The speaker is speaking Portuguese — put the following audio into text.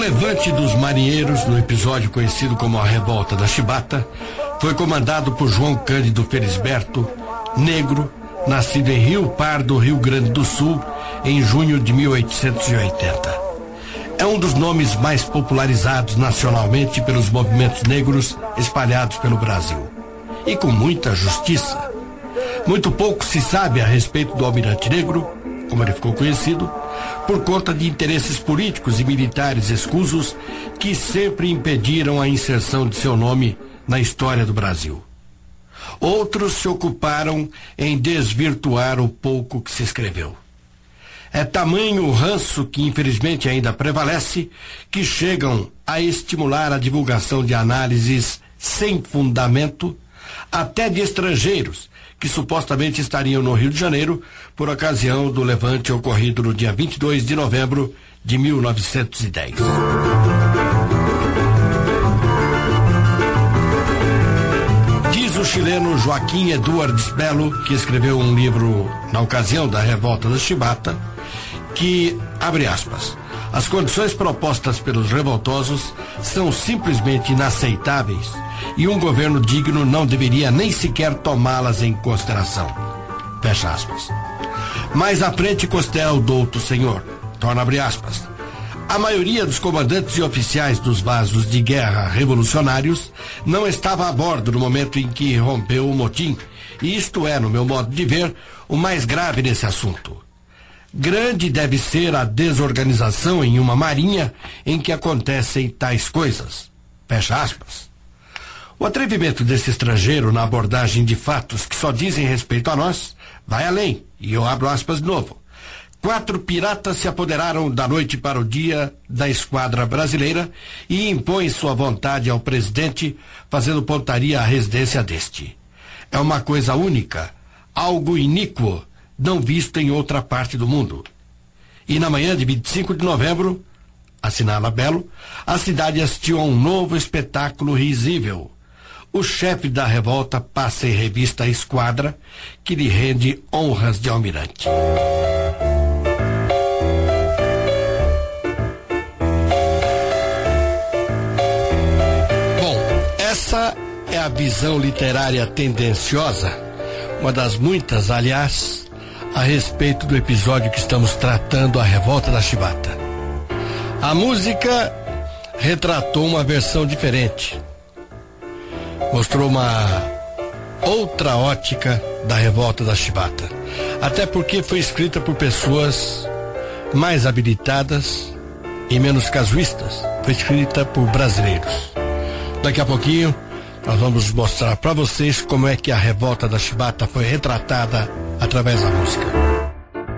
levante dos marinheiros, no episódio conhecido como a Revolta da Chibata, foi comandado por João Cândido Felisberto, negro, nascido em Rio Pardo, Rio Grande do Sul, em junho de 1880. É um dos nomes mais popularizados nacionalmente pelos movimentos negros espalhados pelo Brasil. E com muita justiça. Muito pouco se sabe a respeito do Almirante Negro, como ele ficou conhecido, por conta de interesses políticos e militares escusos que sempre impediram a inserção de seu nome na história do Brasil. Outros se ocuparam em desvirtuar o pouco que se escreveu. É tamanho o ranço que infelizmente ainda prevalece, que chegam a estimular a divulgação de análises sem fundamento, até de estrangeiros, que supostamente estariam no Rio de Janeiro por ocasião do levante ocorrido no dia 22 de novembro de 1910. Diz o chileno Joaquim Eduardes Belo, que escreveu um livro na ocasião da Revolta da Chibata, que, abre aspas, as condições propostas pelos revoltosos são simplesmente inaceitáveis e um governo digno não deveria nem sequer tomá-las em consideração. Fecha aspas. Mais à frente considera o douto senhor, torna abre aspas, a maioria dos comandantes e oficiais dos vasos de guerra revolucionários não estava a bordo no momento em que rompeu o motim, e isto é, no meu modo de ver, o mais grave nesse assunto. Grande deve ser a desorganização em uma marinha em que acontecem tais coisas. Fecha aspas. O atrevimento desse estrangeiro na abordagem de fatos que só dizem respeito a nós vai além, e eu abro aspas de novo. 4 piratas se apoderaram da noite para o dia da esquadra brasileira e impõem sua vontade ao presidente, fazendo pontaria à residência deste. É uma coisa única, algo iníquo, não visto em outra parte do mundo. E na manhã de 25 de novembro, assinala Belo, a cidade assistiu a um novo espetáculo risível. O chefe da revolta passa em revista a esquadra, que lhe rende honras de almirante. Bom, essa é a visão literária tendenciosa, uma das muitas, aliás, a respeito do episódio que estamos tratando, a Revolta da Chibata. A música retratou uma versão diferente. Mostrou uma outra ótica da Revolta da Chibata. Até porque foi escrita por pessoas mais habilitadas e menos casuístas. Foi escrita por brasileiros. Daqui a pouquinho nós vamos mostrar para vocês como é que a Revolta da Chibata foi retratada através da música.